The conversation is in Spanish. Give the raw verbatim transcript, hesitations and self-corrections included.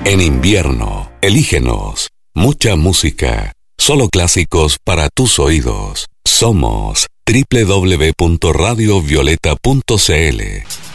En invierno, elígenos. Mucha música. Solo clásicos para tus oídos. Somos doble u doble u doble u punto radio violeta punto c l.